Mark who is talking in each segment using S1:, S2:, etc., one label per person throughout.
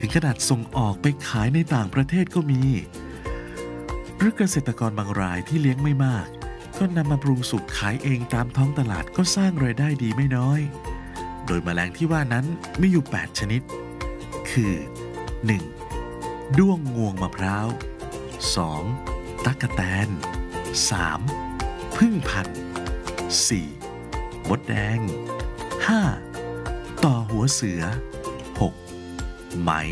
S1: ถึงขนาดส่งออกไปขายในต่างประเทศก็มีหรือเกษตรกรบางรายที่เลี้ยงไม่มากก็นำมาปรุงสุกขายเองตามท้องตลาดก็สร้างรายได้ดีไม่น้อยโดยแมลงที่ว่านั้นมีอยู่8ชนิดคือ 1. ด้วงงวงมะพร้าว 2. ตั๊กแตน 3. ผึ้งพันธุ์ 4. มดแดง 5. ต่อหัวเสือ 6. ไหม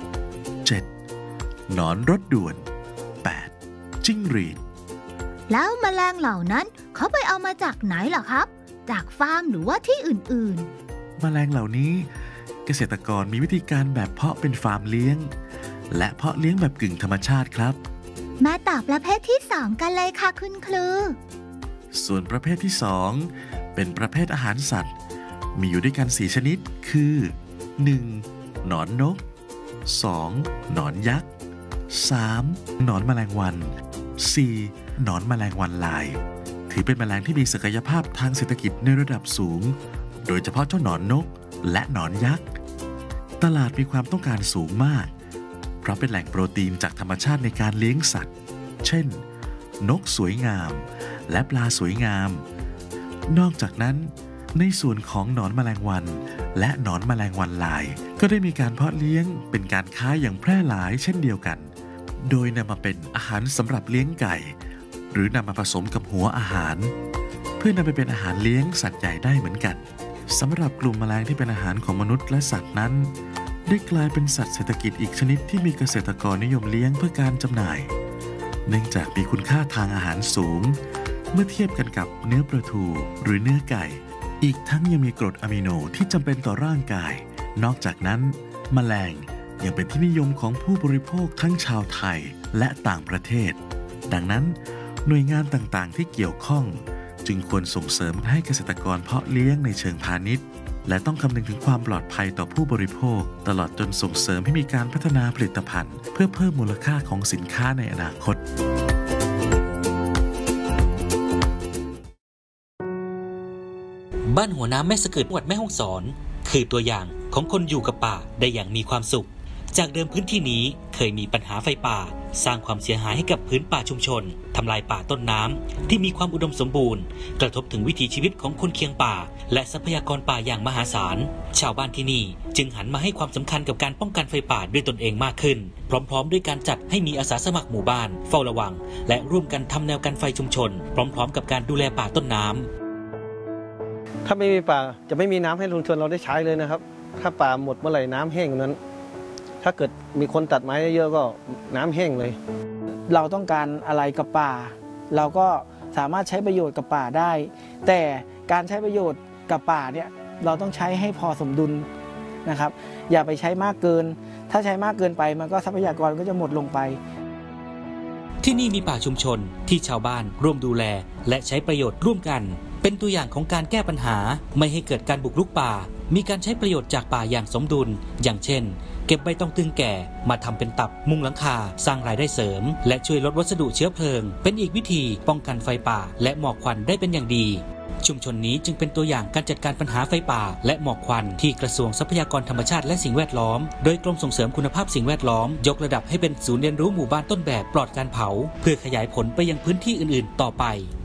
S1: 7. หนอนรถด่วน 8. จิ้งหรีด
S2: แล้วแมลงเหล่านั้นเขาไปเอามาจากไหนล่ะครับจากฟาร์มหรือว่าที่อื่น
S1: ๆแมลงเหล่านี้เกษตรกรมีวิธีการแบบเพาะเป็นฟาร์มเลี้ยงและเพาะเลี้ยงแบบกึ่งธรรมชาติครับ
S2: มาต่อประเภทที่2กันเลยค่ะคุณครู
S1: ส่วนประเภทที่2เป็นประเภทอาหารสัตว์มีอยู่ด้วยกัน4ชนิดคือ 1. หนอนนก 2. หนอนยักษ์ 3. หนอนแมลงวัน 4. หนอนแมลงวันลายถือเป็นแมลงที่มีศักยภาพทางเศรษฐกิจในระดับสูงโดยเฉพาะเจ้าหนอนนกและหนอนยักษ์ตลาดมีความต้องการสูงมากเพราะเป็นแหล่งโปรตีนจากธรรมชาติในการเลี้ยงสัตว์เช่นนกสวยงามและปลาสวยงามนอกจากนั้นในส่วนของหนอนแมลงวันและหนอนแมลงวันลายก็ได้มีการเพาะเลี้ยงเป็นการค้าอย่างแพร่หลายเช่นเดียวกันโดยนำมาเป็นอาหารสำหรับเลี้ยงไก่หรือนำมาผสมกับหัวอาหารเพื่อนำไปเป็นอาหารเลี้ยงสัตว์ใหญ่ได้เหมือนกันสำหรับกลุ่มแมลงที่เป็นอาหารของมนุษย์และสัตว์นั้นได้กลายเป็นสัตว์เศรษฐกิจอีกชนิดที่มีเกษตรกรนิยมเลี้ยงเพื่อการจำหน่ายเนื่องจากมีคุณค่าทางอาหารสูงเมื่อเทียบกันกับเนื้อปลาทูหรือเนื้อไก่อีกทั้งยังมีกรดอะมิโนที่จำเป็นต่อร่างกายนอกจากนั้นแมลงยังเป็นที่นิยมของผู้บริโภคทั้งชาวไทยและต่างประเทศดังนั้นหน่วยงานต่างๆที่เกี่ยวข้องจึงควรส่งเสริมให้เกษตรกรเพาะเลี้ยงในเชิงพาณิชย์และต้องคำนึงถึงความปลอดภัยต่อผู้บริโภคตลอดจนส่งเสริมให้มีการพัฒนาผลิตภัณฑ์เพื่อเพิ่มมูลค่าของสินค้าในอนาคต
S3: บ้านหัวน้ำแม่สะเกิดจังหวัดแม่ฮ่องสอนคือตัวอย่างของคนอยู่กับป่าได้อย่างมีความสุขจากเดิมพื้นที่นี้เคยมีปัญหาไฟป่าสร้างความเสียหายให้กับพื้นป่าชุมชนทำลายป่าต้นน้ำที่มีความอุดมสมบูรณ์กระทบถึงวิถีชีวิตของคนเคียงป่าและทรัพยากรป่าอย่างมหาศาลชาวบ้านที่นี่จึงหันมาให้ความสำคัญกับการป้องกันไฟป่าด้วยตนเองมากขึ้นพร้อมๆด้วยการจัดให้มีอาสาสมัครหมู่บ้านเฝ้าระวังและร่วมกันทำแนวกันไฟชุมชนพร้อมๆกับการดูแลป่าต้นน้ำ
S4: ถ้าไม่มีป่าจะไม่มีน้ำให้ชุมชนเราได้ใช้เลยนะครับถ้าป่าหมดเมื่อไหร่น้ำแห้งนั้นถ้าเกิดมีคนตัดไม้เยอะๆก็น้ำแห้งเลย
S5: เราต้องการอะไรกับป่าเราก็สามารถใช้ประโยชน์กับป่าได้แต่การใช้ประโยชน์กับป่าเนี่ยเราต้องใช้ให้พอสมดุลนะครับอย่าไปใช้มากเกินถ้าใช้มากเกินไปมันก็ทรัพยากรก็จะหมดลงไป
S3: ที่นี่มีป่าชุมชนที่ชาวบ้านร่วมดูแลและใช้ประโยชน์ร่วมกันเป็นตัวอย่างของการแก้ปัญหาไม่ให้เกิดการบุกรุกป่ามีการใช้ประโยชน์จากป่าอย่างสมดุลอย่างเช่นเก็บใบตองตึงแก่มาทำเป็นตับมุงหลังคาสร้างรายได้เสริมและช่วยลดวัสดุเชื้อเพลิงเป็นอีกวิธีป้องกันไฟป่าและหมอกควันได้เป็นอย่างดีชุมชนนี้จึงเป็นตัวอย่างการจัดการปัญหาไฟป่าและหมอกควันที่กระทรวงทรัพยากรธรรมชาติและสิ่งแวดล้อมโดยกรมส่งเสริมคุณภาพสิ่งแวดล้อมยกระดับให้เป็นศูนย์เรียนรู้หมู่บ้านต้นแบบปลอดการเผาเพื่อขยายผลไปยังพื้นที่อื่นๆต่อไป